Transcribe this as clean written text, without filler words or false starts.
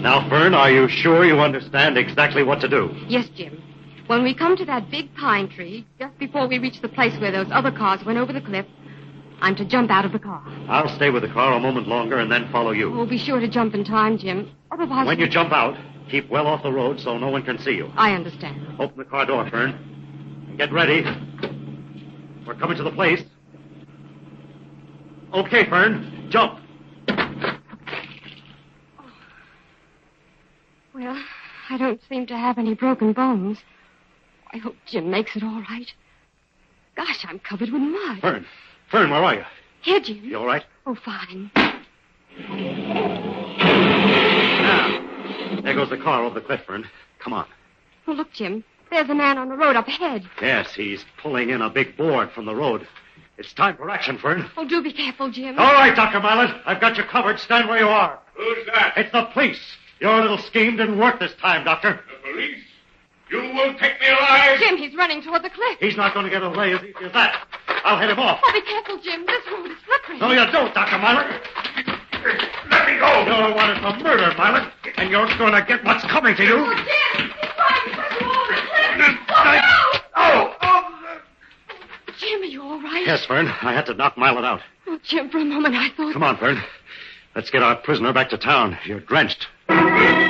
Now, Fern, are you sure you understand exactly what to do? Yes, Jim. When we come to that big pine tree, just before we reach the place where those other cars went over the cliff, I'm to jump out of the car. I'll stay with the car a moment longer and then follow you. Oh, be sure to jump in time, Jim. Otherwise... When you jump out, keep well off the road so no one can see you. I understand. Open the car door, Fern. And get ready. We're coming to the place. Okay, Fern. Jump. Well, I don't seem to have any broken bones. I hope Jim makes it all right. Gosh, I'm covered with mud. Fern, where are you? Here, Jim. You all right? Oh, fine. Now, there goes the car over the cliff, Fern. Come on. Oh, look, Jim. There's a man on the road up ahead. Yes, he's pulling in a big board from the road. It's time for action, Fern. Oh, do be careful, Jim. All right, Dr. Milet. I've got you covered. Stand where you are. Who's that? It's the police. Your little scheme didn't work this time, Doctor. The police? You won't take me alive? Jim, he's running toward the cliff. He's not going to get away as easy as that. I'll head him off. Oh, be careful, Jim. This road is slippery. No, you don't, Dr. Milet. Let me go. You're wanted for murder, Milet, and you're going to get what's coming to you. Oh, Jim, he's trying to push you over the cliff. Oh! Jim, are you all right? Yes, Fern. I had to knock Milet out. Oh, Jim, for a moment I thought... Come on, Fern. Let's get our prisoner back to town. You're drenched.